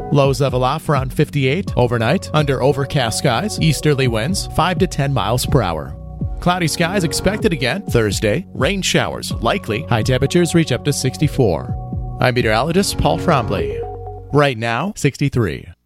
Lows level off around 58. Overnight, under overcast skies, easterly winds 5 to 10 miles per hour. Cloudy skies expected again Thursday. Rain showers likely. High temperatures reach up to 64. I'm meteorologist Paul Trombley. Right now, 63.